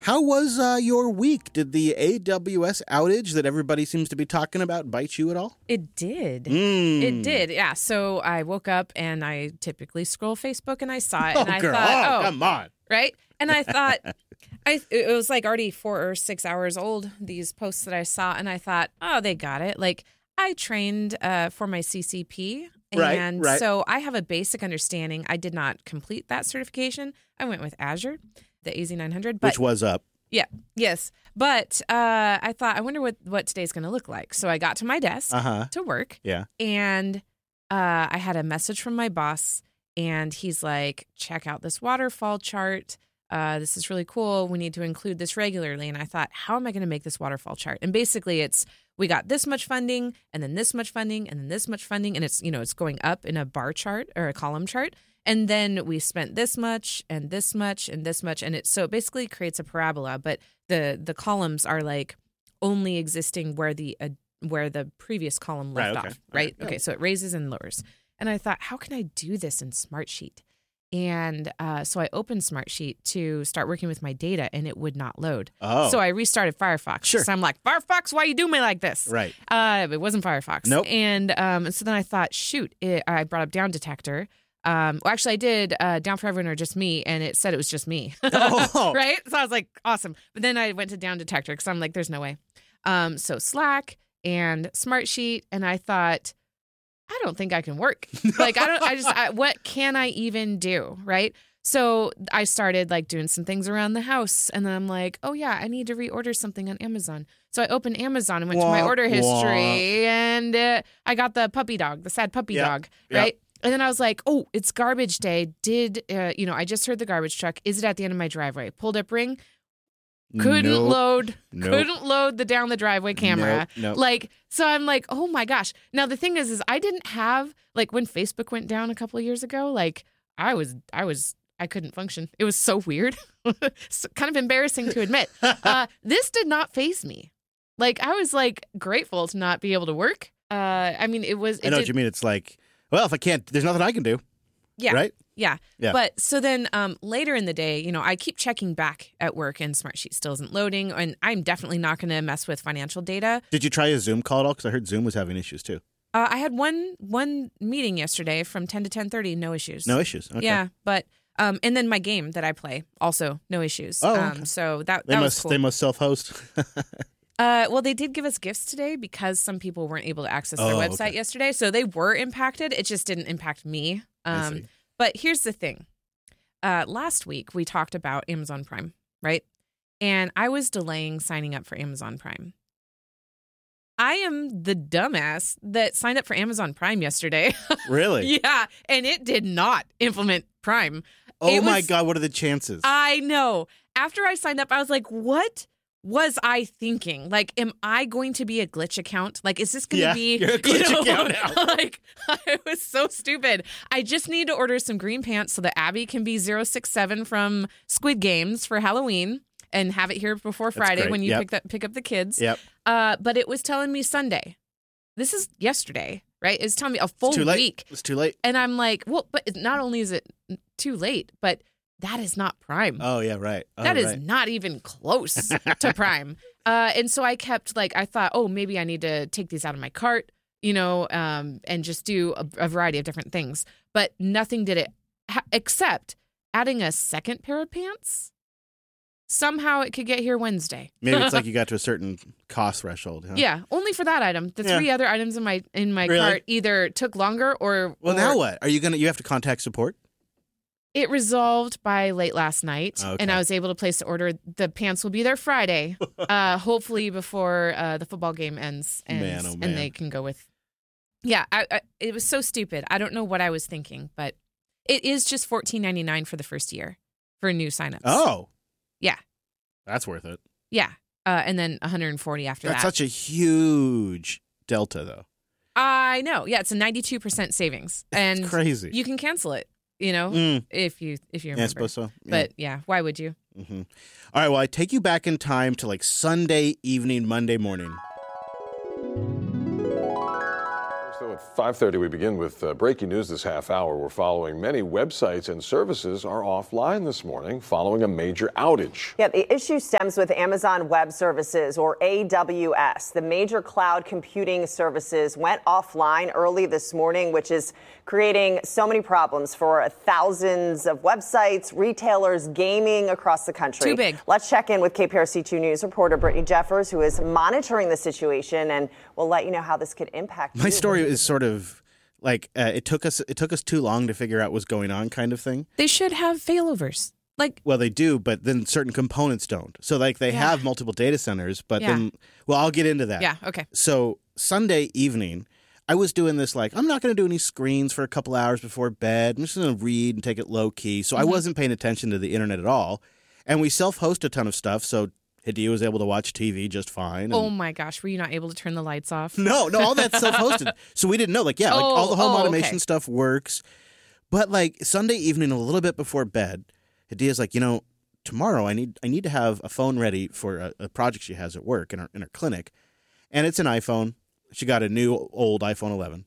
How was your week? Did the AWS outage that everybody seems to be talking about bite you at all? It did. It did. Yeah. So I woke up and I typically scroll Facebook and I saw it. And I girl. thought, Come on. Right? And I thought, it was like already 4 or 6 hours old, these posts that I saw. And I thought, oh, they got it. Like I trained for my CCP. And right. So I have a basic understanding. I did not complete that certification. I went with Azure, the AZ900. Which was up. Yeah. Yes. But I thought, I wonder what today's going to look like. So I got to my desk to work. Yeah. And I had a message from my boss. And he's like, check out this waterfall chart. This is really cool. We need to include this regularly. And I thought, how am I going to make this waterfall chart? And basically we got this much funding and then this much funding and then this much funding. And it's going up in a bar chart or a column chart. And then we spent this much and this much and this much. And so it basically creates a parabola, but the columns are like only existing where the previous column left off. Right. Okay. So it raises and lowers. And I thought, how can I do this in Smartsheet? And so I opened Smartsheet to start working with my data, and it would not load. Oh. So I restarted Firefox. Sure. So I'm like, Firefox, why you do me like this? Right. It wasn't Firefox. Nope. And so then I thought, shoot, I brought up Down Detector. Well, actually, I did Down for Everyone or Just Me, and it said it was just me. Oh. Right? So I was like, awesome. But then I went to Down Detector because I'm like, there's no way. So Slack and Smartsheet, and I thought, I don't think I can work. Like, what can I even do? Right. So I started like doing some things around the house. And then I'm like, oh, yeah, I need to reorder something on Amazon. So I opened Amazon and went to my order history and I got the puppy dog, the sad puppy dog. Right. And then I was like, oh, it's garbage day. I just heard the garbage truck. Is it at the end of my driveway? Pulled up ring. Couldn't load the down the driveway camera. Nope. Like, so I'm like, oh my gosh. Now the thing is I didn't have, like, when Facebook went down a couple of years ago, like I couldn't function. It was so weird. It's kind of embarrassing to admit. This did not faze me. Like, I was like grateful to not be able to work. I know what you mean. It's like, well, if I can't, there's nothing I can do. Yeah. Right? Yeah. Yeah. But so then later in the day, I keep checking back at work and Smartsheet still isn't loading. And I'm definitely not going to mess with financial data. Did you try a Zoom call at all? Because I heard Zoom was having issues too. I had one meeting yesterday from 10 to 10:30, no issues. No issues. Okay. Yeah. But and then my game that I play, also no issues. Oh, okay. So that was cool. They must self-host. Well, they did give us gifts today because some people weren't able to access their website yesterday. So they were impacted. It just didn't impact me. I see. But here's the thing. Last week, we talked about Amazon Prime, right? And I was delaying signing up for Amazon Prime. I am the dumbass that signed up for Amazon Prime yesterday. Really? Yeah. And it did not implement Prime. Oh, my God. What are the chances? I know. After I signed up, I was like, what was I thinking? Like, am I going to be a glitch account? Like, is this going to be... You're a glitch account now. Like, I was so stupid. I just need to order some green pants so that Abby can be 067 from Squid Games for Halloween and have it here before Friday when you pick up the kids. Yep. But it was telling me Sunday. This is yesterday, right? It's telling me a full week. It's too late. And I'm like, well, but not only is it too late, but that is not Prime. Oh, yeah, right. That is not even close to Prime. And so I kept I thought, oh, maybe I need to take these out of my cart, and just do a variety of different things. But nothing did it except adding a second pair of pants. Somehow it could get here Wednesday. Maybe it's like you got to a certain cost threshold. Huh? Yeah, only for that item. The three other items in my cart either took longer or... Well, now what? Are you have to contact support? It resolved by late last night, and I was able to place the order. The pants will be there Friday, hopefully before the football game ends, and and they can go with. Yeah, it was so stupid. I don't know what I was thinking, but it is just $14.99 for the first year for new signups. Oh, yeah, that's worth it. Yeah, and then $140 after that. That's such a huge delta, though. I know. Yeah, it's a 92% savings, and it's crazy. You can cancel it. If you remember. Yeah, I suppose so. Yeah. But yeah, why would you? Mm-hmm. All right, well, I take you back in time to Sunday evening, Monday morning. So 5:30, we begin with breaking news this half hour. We're following many websites and services are offline this morning following a major outage. Yeah, the issue stems with Amazon Web Services, or AWS. The major cloud computing services went offline early this morning, which is creating so many problems for thousands of websites, retailers, gaming across the country. Too big. Let's check in with KPRC2 News reporter Brittany Jeffers, who is monitoring the situation, and we'll let you know how this could impact My you. story is sort of like it took us too long to figure out what's going on kind of thing. They should have failovers. Well, they do, but then certain components don't. So like they have multiple data centers, but then I'll get into that. Yeah, okay. So Sunday evening, I was doing this like, I'm not going to do any screens for a couple hours before bed. I'm just going to read and take it low key. So I wasn't paying attention to the internet at all. And we self-host a ton of stuff, so Hidea was able to watch TV just fine. And Oh my gosh, were you not able to turn the lights off? No, all that's self-hosted. So we didn't know. All the home automation stuff works. But like Sunday evening, a little bit before bed, Hidea's like, tomorrow I need to have a phone ready for a project she has at work in her clinic. And it's an iPhone. She got a new old iPhone 11.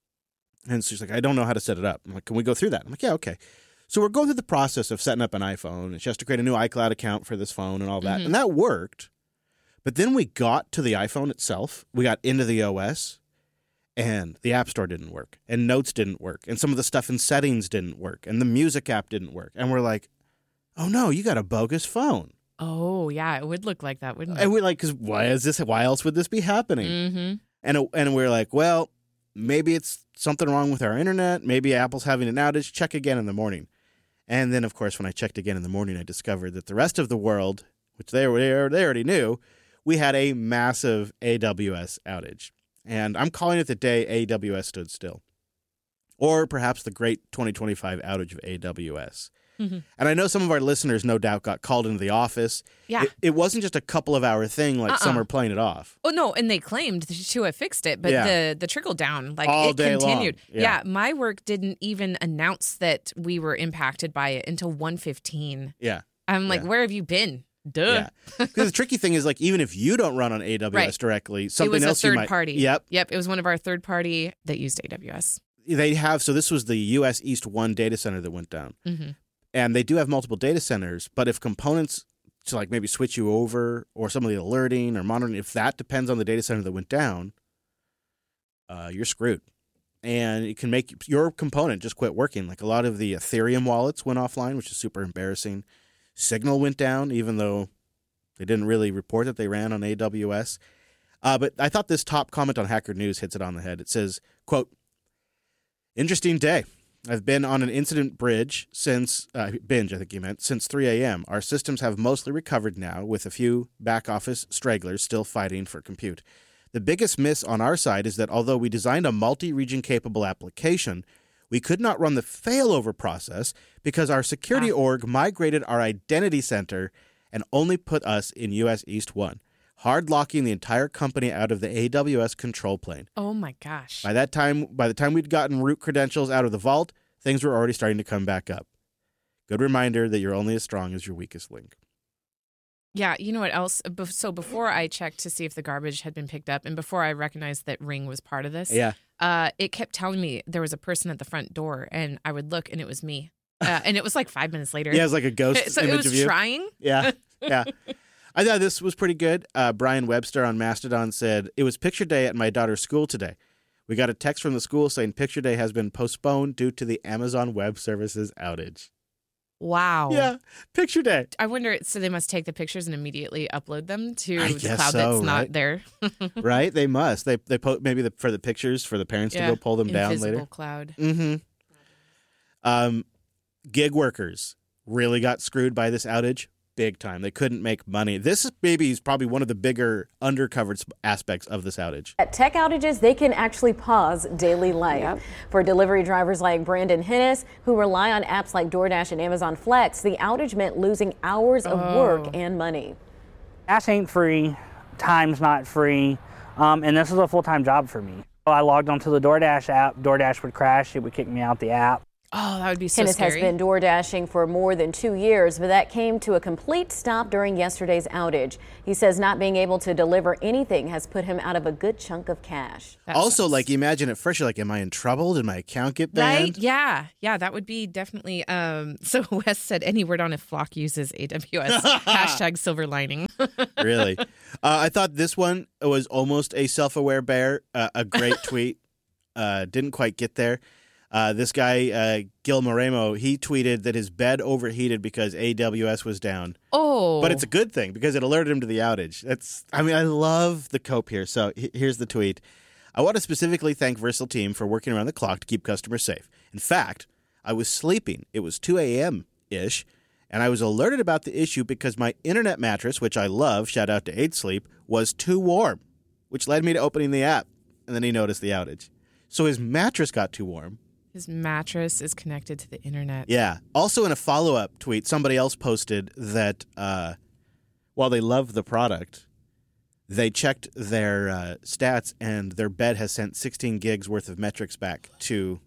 And she's like, I don't know how to set it up. I'm like, can we go through that? I'm like, yeah, okay. So we're going through the process of setting up an iPhone. And she has to create a new iCloud account for this phone and all that. And that worked. But then we got to the iPhone itself. We got into the OS. And the App Store didn't work. And Notes didn't work. And some of the stuff in settings didn't work. And the music app didn't work. And we're like, oh no, you got a bogus phone. Oh, yeah, it would look like that, wouldn't it? And we're like, because why else would this be happening? Mm-hmm. And we're like, well, maybe it's something wrong with our internet. Maybe Apple's having an outage. Check again in the morning. And then, of course, when I checked again in the morning, I discovered that the rest of the world, which they already knew, we had a massive AWS outage. And I'm calling it the day AWS stood still. Or perhaps the great 2025 outage of AWS. Mm-hmm. And I know some of our listeners, no doubt, got called into the office. Yeah. It wasn't just a couple of hour thing like some are playing it off. Oh, no, and they claimed to have fixed it, but the trickle down, like all it day continued. Long. Yeah, my work didn't even announce that we were impacted by it until 1:15. Yeah. I'm like, where have you been? Duh. Yeah. Because the tricky thing is, like, even if you don't run on AWS directly, something else you might. It was a third party. Yep. It was one of our third party that used AWS. They have. So this was the US East 1 data center that went down. Mm-hmm. And they do have multiple data centers, but if components to like maybe switch you over or some of the alerting or monitoring, if that depends on the data center that went down, you're screwed. And it can make your component just quit working. Like a lot of the Ethereum wallets went offline, which is super embarrassing. Signal went down, even though they didn't really report that they ran on AWS. But I thought this top comment on Hacker News hits it on the head. It says, quote, interesting day. I've been on an incident binge, I think you meant, since 3 a.m. Our systems have mostly recovered now, with a few back-office stragglers still fighting for compute. The biggest miss on our side is that although we designed a multi-region capable application, we could not run the failover process because our security org migrated our identity center and only put us in US East 1, hard locking the entire company out of the AWS control plane. Oh my gosh. By the time we'd gotten root credentials out of the vault, things were already starting to come back up. Good reminder that you're only as strong as your weakest link. Yeah, you know what else? So before I checked to see if the garbage had been picked up and before I recognized that Ring was part of this, it kept telling me there was a person at the front door, and I would look and it was me. And it was like 5 minutes later. Yeah, it was like a ghost so image it was of you. trying. Yeah. I thought this was pretty good. Brian Webster on Mastodon said, it was picture day at my daughter's school today. We got a text from the school saying picture day has been postponed due to the Amazon Web Services outage. Wow. Yeah, picture day. I wonder, so they must take the pictures and immediately upload them to I the guess cloud so, that's right? not there. Right? They must. They maybe for the pictures for the parents to go pull them down later. Invisible cloud. Mm-hmm. Gig workers really got screwed by this outage. Big time. They couldn't make money. This maybe is probably one of the bigger undercovered aspects of this outage. At tech outages, they can actually pause daily life. Yep. For delivery drivers like Brandon Hinnis, who rely on apps like DoorDash and Amazon Flex, the outage meant losing hours of work and money. Gas ain't free, time's not free, and this is a full-time job for me. So I logged onto the DoorDash app. DoorDash would crash. It would kick me out the app. Oh, that would be so Hinnis scary. has been door dashing for more than 2 years, but that came to a complete stop during yesterday's outage. He says not being able to deliver anything has put him out of a good chunk of cash. That Also, sucks. like, imagine at first you're like, am I in trouble? Did my account get banned? Right? Yeah. Yeah, that would be definitely. So Wes said, any word on if Flock uses AWS. Hashtag silver lining. Really? I thought this one was almost a self-aware bear. A great tweet. Didn't quite get there. This guy, Gil Moremo, he tweeted that his bed overheated because AWS was down. Oh. But it's a good thing because it alerted him to the outage. I love the cope here. So here's the tweet. I want to specifically thank Versal Team for working around the clock to keep customers safe. In fact, I was sleeping. It was 2 a.m.-ish, and I was alerted about the issue because my internet mattress, which I love, shout out to 8 Sleep, was too warm, which led me to opening the app. And then he noticed the outage. So his mattress got too warm. His mattress is connected to the internet. Yeah. Also, in a follow-up tweet, somebody else posted that while they love the product, they checked their stats and their bed has sent 16 gigs worth of metrics back to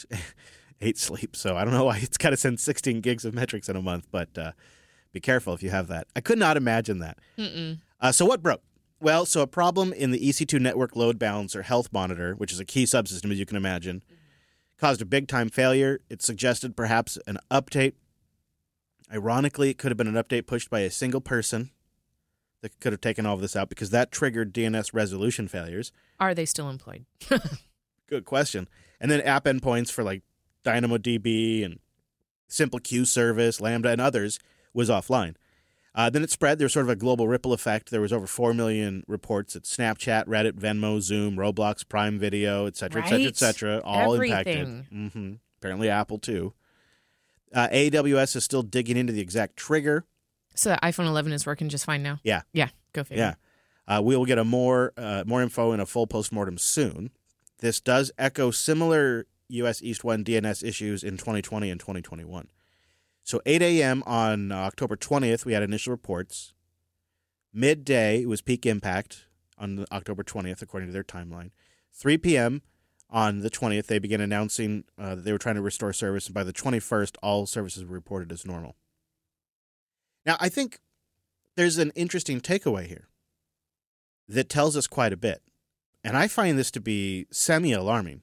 8 Sleep. So I don't know why it's got to send 16 gigs of metrics in a month, but be careful if you have that. I could not imagine that. So what broke? Well, so a problem in the EC2 network load balancer health monitor, which is a key subsystem, as you can imagine, caused a big-time failure. It suggested perhaps an update. Ironically, it could have been an update pushed by a single person that could have taken all of this out because that triggered DNS resolution failures. Are they still employed? Good question. And then app endpoints for like DynamoDB and Simple Queue Service, Lambda, and others was offline. Then it spread. There was sort of a global ripple effect. There was over 4 million reports at Snapchat, Reddit, Venmo, Zoom, Roblox, Prime Video, et cetera, et cetera, et cetera, all Everything. impacted. Apparently Apple, too. AWS is still digging into the exact trigger. So the iPhone 11 is working just fine now? Yeah. Yeah, go figure. Yeah. We will get more info in a full postmortem soon. This does echo similar US East 1 DNS issues in 2020 and 2021. So 8 a.m. on October 20th, we had initial reports. Midday, it was peak impact on October 20th, according to their timeline. 3 p.m. on the 20th, they began announcing that they were trying to restore service, and by the 21st, all services were reported as normal. Now, I think there's an interesting takeaway here that tells us quite a bit, and I find this to be semi-alarming.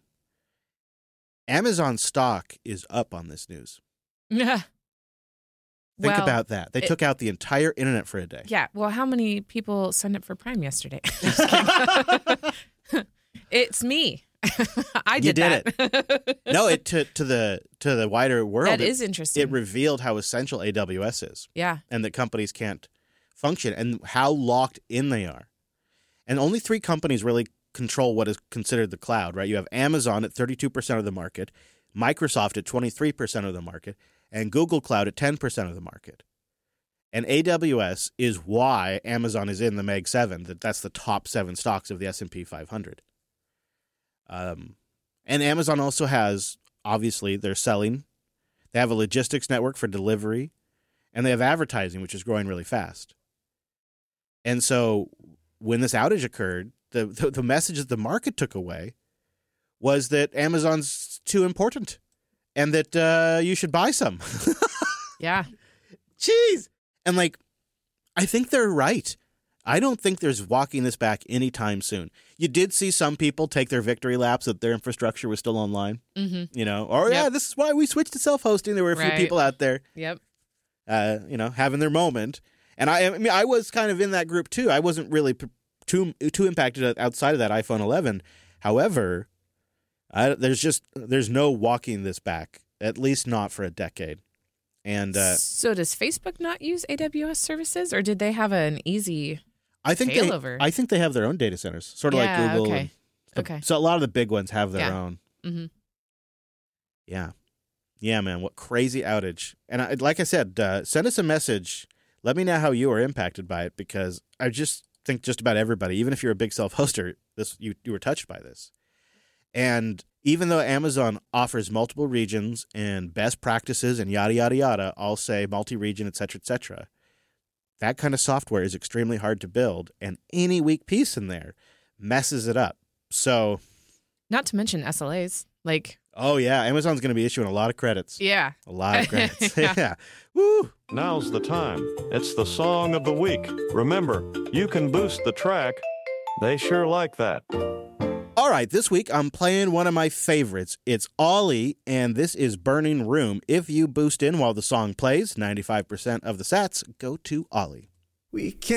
Amazon stock is up on this news. Yeah. Think Well, about that. They took out the entire internet for a day. Yeah. Well, how many people signed up for Prime yesterday? Just kidding. It's me. I did it. No, to the wider world. That is interesting. It revealed how essential AWS is. Yeah. And that companies can't function and how locked in they are. And only 3 companies really control what is considered the cloud, right? You have Amazon at 32% of the market, Microsoft at 23% of the market, and Google Cloud at 10% of the market. And AWS is why Amazon is in the Mag 7. That's the top 7 stocks of the S&P 500. And Amazon also has, obviously, they're selling. They have a logistics network for delivery, and they have advertising, which is growing really fast. And so when this outage occurred, the message that the market took away was that Amazon's too important and that you should buy some. Yeah. Jeez. And I think they're right. I don't think there's walking this back anytime soon. You did see some people take their victory laps that their infrastructure was still online. Mm-hmm. Yeah, this is why we switched to self-hosting. There were a few people out there, Yep. having their moment. And I was kind of in that group too. I wasn't really too impacted outside of that iPhone 11. However, there's no walking this back, at least not for a decade. And so does Facebook not use AWS services, or did they have an easy failover? I think they have their own data centers, sort of like Google. Okay. Okay. So a lot of the big ones have their Yeah. own. Mm-hmm. Yeah. Yeah, man. What crazy outage. And like I said, send us a message. Let me know how you are impacted by it, because I just think just about everybody, even if you're a big self-hoster, you were touched by this. And even though Amazon offers multiple regions and best practices and yada, yada, yada, all say multi-region, et cetera, that kind of software is extremely hard to build, and any weak piece in there messes it up. So, Not to mention SLAs. Oh, yeah. Amazon's going to be issuing a lot of credits. Yeah. A lot of credits. Yeah. Yeah. Woo! Now's the time. It's the song of the week. Remember, you can boost the track. They sure like that. All right, this week I'm playing one of my favorites. It's Ollie, and this is Burning Room. If you boost in while the song plays, 95% of the sats go to Ollie. We can't